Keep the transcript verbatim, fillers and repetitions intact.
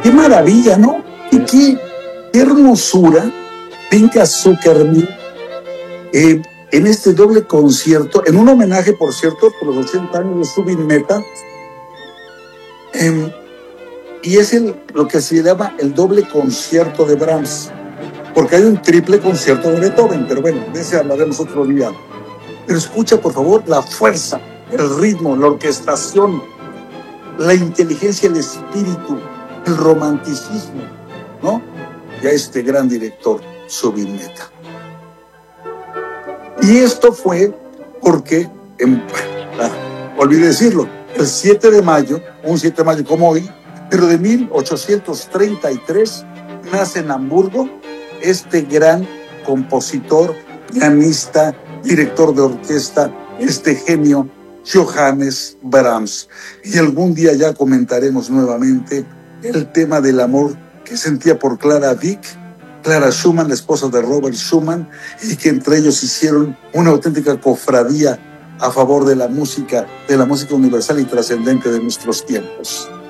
Qué maravilla, ¿no? Y qué, qué hermosura. Pinka Zuckerman, eh, en este doble concierto, en un homenaje, por cierto, por los ochenta años de Zubin Mehta, eh, y es el, lo que se llama el doble concierto de Brahms, porque hay un triple concierto de Beethoven, pero bueno, de ese hablaremos otro día. Pero escucha, por favor, la fuerza, el ritmo, la orquestación, la inteligencia, el espíritu, el romanticismo, ¿no? Y a este gran director, Zubin Mehta. Y esto fue porque, en, ah, olvidé decirlo, el siete de mayo, un siete de mayo como hoy, pero de mil ochocientos treinta y tres, nace en Hamburgo este gran compositor, pianista, director de orquesta, este genio, Johannes Brahms. Y algún día ya comentaremos nuevamente el tema del amor que sentía por Clara Wieck, Clara Schumann, la esposa de Robert Schumann, y que entre ellos hicieron una auténtica cofradía a favor de la música, de la música universal y trascendente de nuestros tiempos.